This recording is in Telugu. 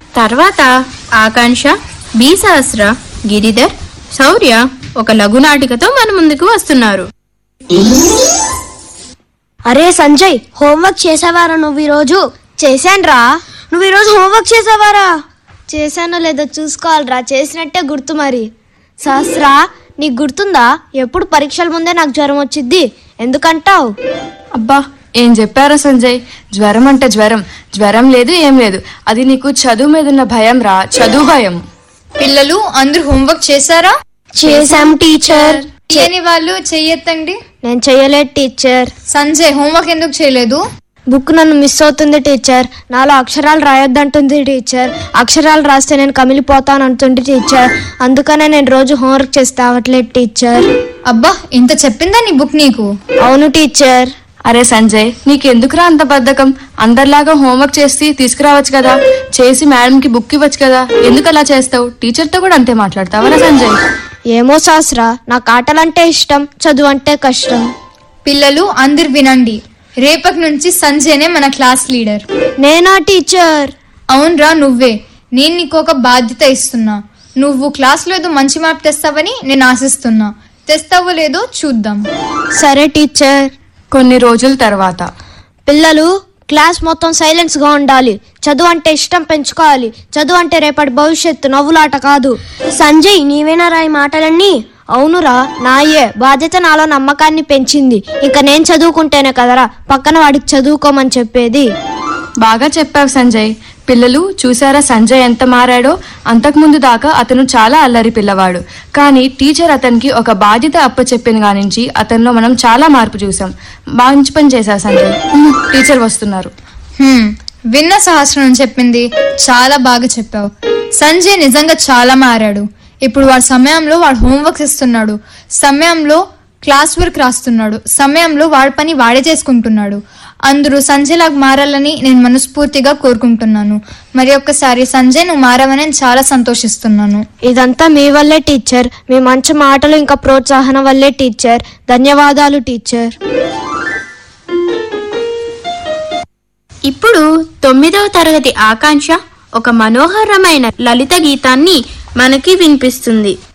తర్వాత ఆకాంక్ష, బి సహస్ర, గిరిధర్, శౌర్య ఒక లఘునాటికతో మన ముందుకు వస్తున్నారు. అరే సంజయ్, హోంవర్క్ చేసావారా నువ్వు ఈరోజు? చేశాన్రా. నువ్వు ఈరోజు హోంవర్క్ చేసావారా? చేశానో లేదో చూసుకోవాలరా, చేసినట్టే గుర్తు. మరి సహస్రా, నీకు గుర్తుందా ఎప్పుడు పరీక్షల ముందే నాకు జ్వరం వచ్చిద్ది ఎందుకంటావు? అబ్బా, ఏం చెప్పారా సంజయ్? జ్వరం అంటే జ్వరం లేదు, ఏం లేదు. అది నీకు చదువు మీద ఉన్న భయం రా, చదువు భయం. పిల్లలు అందరూ హోంవర్క్ చేశారా? చేశాం టీచర్. చేయని వాళ్ళు చెయ్యొద్దండి. నేను చెయ్యలేదు టీచర్. సంజయ్, హోంవర్క్ ఎందుకు చేయలేదు? బుక్ నన్ను మిస్ అవుతుంది టీచర్. నాలో అక్షరాలు రాయొద్దంటుంది టీచర్. అక్షరాలు రాస్తే నేను కమిలిపోతానంటుంది టీచర్. అందుకనే నేను రోజు హోంవర్క్ చేస్తే అవ్వట్లేదు టీచర్. అబ్బా, ఇంత చెప్పిందా నీ బుక్ నీకు? అవును టీచర్. అరే సంజయ్, నీకెందుకురా అంత బద్ధకం? అందరిలాగా హోంవర్క్ చేసి తీసుకురావచ్చు కదా, చేసి మేడంకి బుక్ ఇవ్వచ్చు కదా. ఎందుకు అలా చేస్తావు? టీచర్తో కూడా అంతే మాట్లాడతావరా సంజయ్? ఏమో సహస్రా, నాకు ఆటలంటే ఇష్టం, చదువు అంటే కష్టం. పిల్లలు అందరు వినండి, రేపటి నుంచి సంజయ్నే మన క్లాస్ లీడర్. నేనా టీచర్? అవునరా, నువ్వే. నేను నీకు ఒక బాధ్యత ఇస్తున్నా. నువ్వు క్లాస్లో ఏదో మంచి మార్పు తెస్తావని నేను ఆశిస్తున్నా. తెస్తావో లేదో చూద్దాం. సరే టీచర్. కొన్ని రోజుల తర్వాత పిల్లలు, క్లాస్ మొత్తం సైలెన్స్ గా ఉండాలి. చదువు అంటే ఇష్టం పెంచుకోవాలి. చదువు అంటే రేపటి భవిష్యత్తు, నవ్వులాట కాదు. సంజయ్, నీవేనా రాయి మాటలన్నీ? అవునురా, నాయే. బాధ్యత నాలో నమ్మకాన్ని పెంచింది. ఇక నేను చదువుకుంటేనే కదరా పక్కన వాడికి చదువుకోమని చెప్పేది. బాగా చెప్పావు సంజయ్. పిల్లలు చూసారా సంజయ్ ఎంత మారాడో? అంతకుముందు దాకా అతను చాలా అల్లరి పిల్లవాడు, కానీ టీచర్ అతనికి ఒక బాధ్యత అప్పచెప్పిన కానించి అతనిలో మనం చాలా మార్పు చూసాం. మంచి పని చేశావు సంజయ్. టీచర్ వస్తున్నారు. విన్న సహస్రం చెప్పింది చాలా బాగా చెప్పావు. సంజయ్ నిజంగా చాలా మారాడు. ఇప్పుడు వాడి సమయంలో వాడు హోంవర్క్ ఇస్తున్నాడు, సమయంలో క్లాస్ వర్క్ రాస్తున్నాడు, సమయంలో వాడి పని వాడే చేసుకుంటున్నాడు. అందరూ సంజయ్ లాగా మారాలని నేను మనస్ఫూర్తిగా కోరుకుంటున్నాను. మరి ఒక్కసారి సంజయ్, నువ్వు మారావని నేను చాలా సంతోషిస్తున్నాను. ఇదంతా మీ వల్లే టీచర్. మీ మంచి మాటలు ఇంకా ప్రోత్సాహన వల్లే టీచర్. ధన్యవాదాలు టీచర్. ఇప్పుడు 9వ తరగతి ఆకాంక్ష ఒక మనోహరమైన లలిత గీతాన్ని మనకి వినిపిస్తుంది.